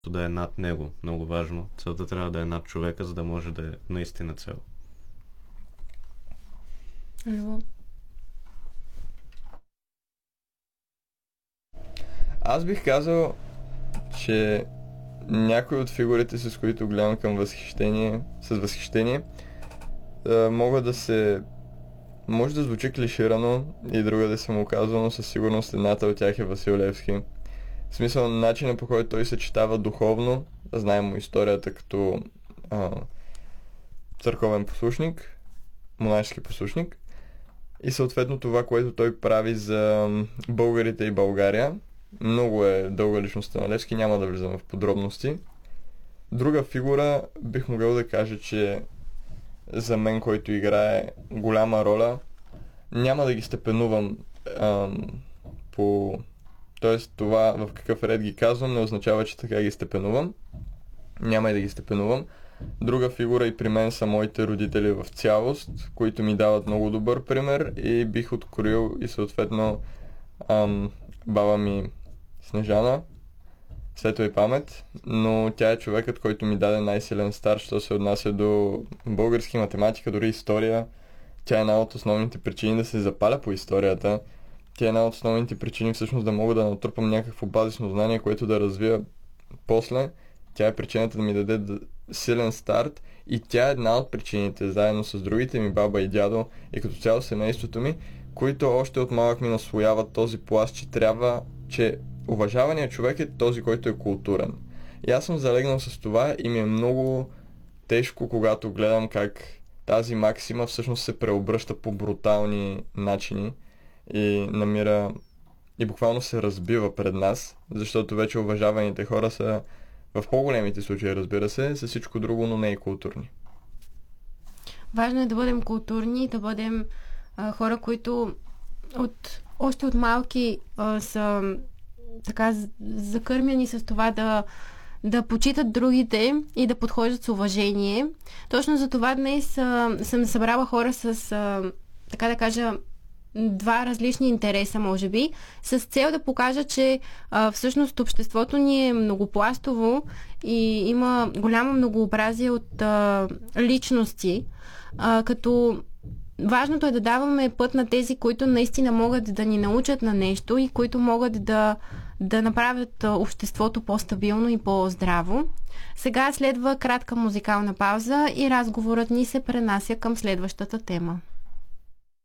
да е над него. Много важно. Целта трябва да е над човека, за да може да е наистина цел. Любов. Аз бих казал, че някои от фигурите, с които гледам с възхищение, могат да се... Може да звучи клиширано и друга да съм оказал, но със сигурност едната от тях е Васил Левски. В смисъл, начина по който той съчетава духовно, да знаем му историята като църковен послушник, монашески послушник, и съответно това, което той прави за българите и България. Много е дълга личността на Левски, няма да влизам в подробности. Друга фигура бих могъл да кажа, че за мен, който играе голяма роля, няма да ги степенувам по... Тоест това в какъв ред ги казвам не означава, че така ги степенувам. Няма и да ги степенувам. Друга фигура и при мен са моите родители в цялост, които ми дават много добър пример и бих откроил и съответно баба ми Снежана, светла и памет, но тя е човекът, който ми даде най-силен старт, що се отнася до български математика, дори история. Тя е една от основните причини да се запаля по историята. Тя е една от основните причини всъщност да мога да натрупам някакво базисно знание, което да развия после. Тя е причината да ми даде силен старт и тя е една от причините, заедно с другите ми баба и дядо и като цяло семейството ми, които още от малък ми наслояват този пласт, че уважаваният човек е този, който е културен. И аз съм залегнал с това и ми е много тежко, когато гледам как тази максима всъщност се преобръща по брутални начини и буквално се разбива пред нас, защото вече уважаваните хора са в по-големите случаи, разбира се, с всичко друго, но не и културни. Важно е да бъдем културни, да бъдем хора, които още от малки са така закърмени с това да почитат другите и да подхождат с уважение. Точно за това днес съм събрала хора с, така да кажа, два различни интереса, може би, с цел да покажа, че всъщност обществото ни е многопластово и има голямо многообразие от личности, като важното е да даваме път на тези, които наистина могат да ни научат на нещо и които могат да направят обществото по-стабилно и по-здраво. Сега следва кратка музикална пауза и разговорът ни се пренася към следващата тема.